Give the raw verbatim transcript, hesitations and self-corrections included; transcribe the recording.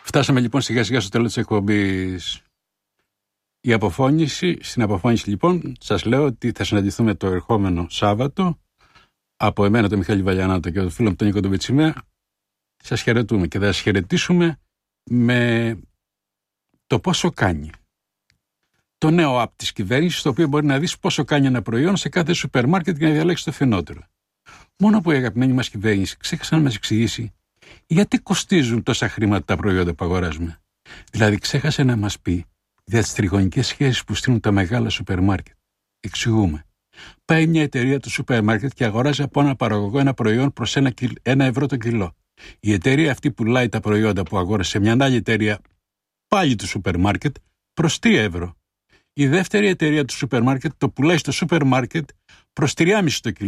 Φτάσαμε λοιπόν σιγά σιγά στο τέλος της εκπομπής. Η αποφώνηση, στην αποφώνηση λοιπόν σας λέω ότι θα συναντηθούμε το ερχόμενο Σάββατο. Από εμένα τον Μιχάλη Βαλιανάτο και τον φίλο μου τον Νίκο τον Πετσιμέα σας χαιρετούμε και θα σας χαιρετήσουμε με το πόσο κάνει. Το νέο app της κυβέρνησης, το οποίο μπορεί να δεις πόσο κάνει ένα προϊόν σε κάθε σούπερ μάρκετ και να διαλέξεις το φθηνότερο. Μόνο που η αγαπημένη μας κυβέρνηση ξέχασε να μας εξηγήσει γιατί κοστίζουν τόσα χρήματα τα προϊόντα που αγοράζουμε. Δηλαδή ξέχασε να μας πει για τις τριγωνικές σχέσεις που στείλουν τα μεγάλα σούπερ μάρκετ. Εξηγούμε. Πάει μια εταιρεία του σούπερ μάρκετ και αγοράζει από ένα παραγωγό ένα προϊόν προς ένα, ένα ευρώ το κιλό. Η εταιρεία αυτή πουλάει τα προϊόντα που αγόρασε σε μια άλλη εταιρεία πάλι του σούπερ μάρκετ προς τρία ευρώ. Η δεύτερη εταιρεία του σούπερ μάρκετ το πουλάει στο σούπερ μάρκετ προς τρία κόμμα πέντε το κιλό.